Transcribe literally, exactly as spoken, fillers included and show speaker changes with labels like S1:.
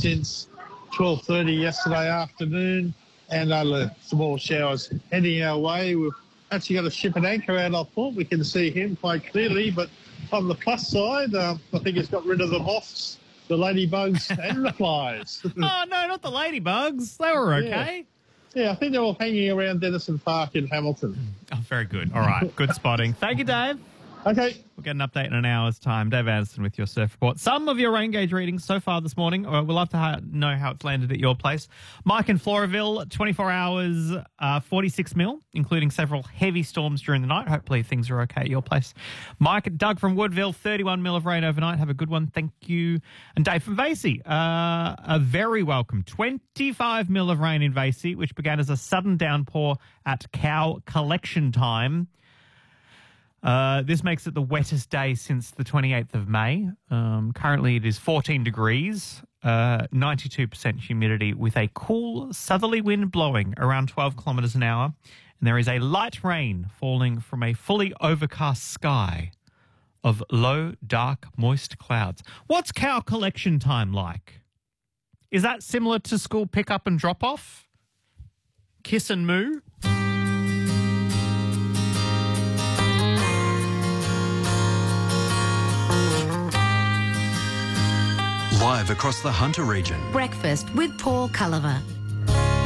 S1: since twelve thirty yesterday afternoon, and only small showers heading our way. We've actually got a ship and anchor out of port. We can see him quite clearly, but on the plus side, uh, I think it's got rid of the moths, the ladybugs and the flies.
S2: Oh, no, not the ladybugs. They were okay.
S1: Yeah. yeah, I think they're all hanging around Denison Park in Hamilton.
S2: Oh, very good. All right, good spotting. Thank you, Dave.
S1: Okay.
S2: We'll get an update in an hour's time. Dave Anderson with your surf report. Some of your rain gauge readings so far this morning. We'll love to ha- know how it's landed at your place. Mike in Floraville, twenty-four hours, uh, forty-six mil, including several heavy storms during the night. Hopefully things are okay at your place. Mike, Doug from Woodville, thirty-one mil of rain overnight. Have a good one. Thank you. And Dave from Vasey, uh, a very welcome twenty-five mil of rain in Vasey, which began as a sudden downpour at cow collection time. Uh, this makes it the wettest day since the twenty-eighth of May. Um, currently it is fourteen degrees, uh, ninety-two percent humidity with a cool southerly wind blowing around twelve kilometres an hour. And there is a light rain falling from a fully overcast sky of low, dark, moist clouds. What's cow collection time like? Is that similar to school pick-up and drop-off? Kiss and moo?
S3: Live across the Hunter region.
S4: Breakfast with Paul Culliver.